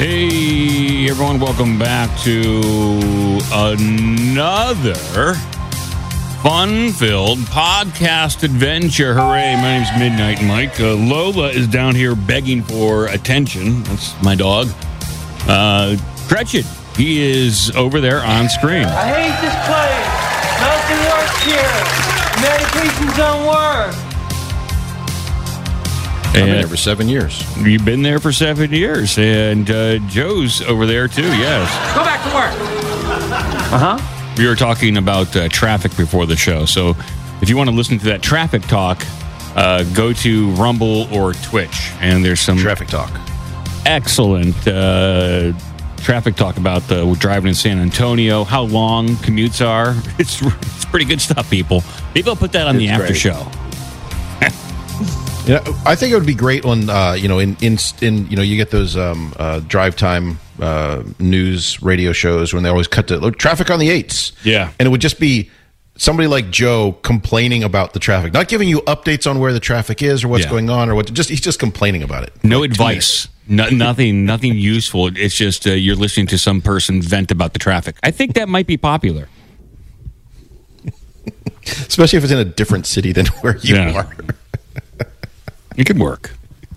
Hey, everyone, welcome back to another fun-filled podcast adventure. Hooray, my name's Midnight Mike. Lola is down here begging for attention. That's my dog. Gretchen, he is over there on screen. I hate this place. Nothing works here. Medications don't work. I've been there for 7 years. You've been there for 7 years, and Joe's over there too. Yes. Go back to work. We were talking about traffic before the show, so if you want to listen to that traffic talk, go to Rumble or Twitch, and there's some Traffic talk. excellent traffic talk about driving in San Antonio, how long commutes are. It's pretty good stuff, people. Maybe I'll put that on the after great. show. Yeah, I think it would be great when you get those drive time news radio shows when they always cut to traffic on the 8s. Yeah. And it would just be somebody like Joe complaining about the traffic, not giving you updates on where the traffic is or what's going on or he's just complaining about it. No advice. Nothing useful. It's just you're listening to some person vent about the traffic. I think that might be popular. Especially if it's in a different city than where you are. It could work.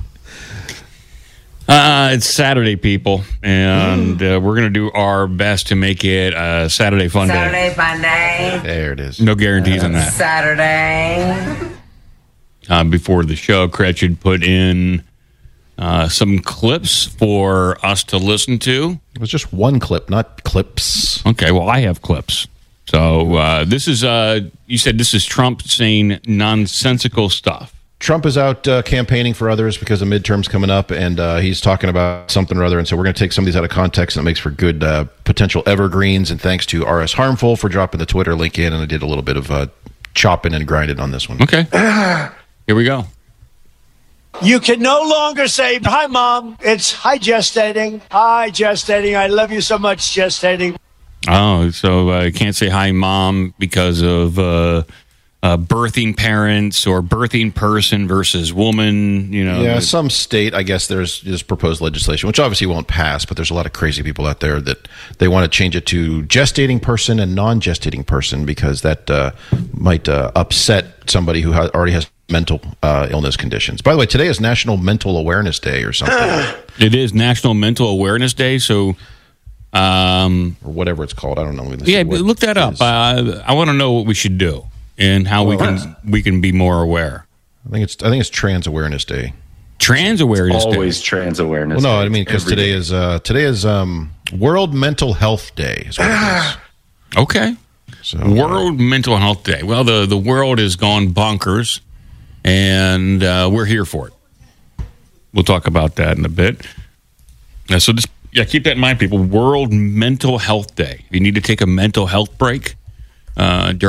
It's Saturday, people, and we're going to do our best to make it a Saturday fun day. Saturday fun day. There it is. No guarantees on that. Saturday. Before the show, Gretchen put in some clips for us to listen to. It was just one clip, not clips. Okay, well, I have clips. So this is, you said this is Trump saying nonsensical stuff. Trump is out campaigning for others because the midterm's coming up, and he's talking about something or other. And so we're going to take some of these out of context, and it makes for good potential evergreens. And thanks to RS Harmful for dropping the Twitter link in, and I did a little bit of chopping and grinding on this one. Okay. Here we go. You can no longer say, hi, Mom. It's hi, gestating. Hi, gestating. I love you so much, gestating. Oh, so I can't say hi, Mom, because of birthing parents or birthing person versus woman, Yeah, some state, I guess there's proposed legislation, which obviously won't pass, but there's a lot of crazy people out there that they want to change it to gestating person and non-gestating person because that might upset somebody who already has mental illness conditions. By the way, today is National Mental Awareness Day or something. It is National Mental Awareness Day, so... or whatever it's called. I don't know. Look that up. I want to know what we should do and how we can be more aware. I think it's Trans Awareness Day. Trans Awareness Day. Always Trans Awareness Day. Well, no, I mean because today is World Mental Health Day. Is what it is. Okay. So, World Mental Health Day. Well, the world has gone bonkers, and we're here for it. We'll talk about that in a bit. So just keep that in mind, people. World Mental Health Day. If you need to take a mental health break during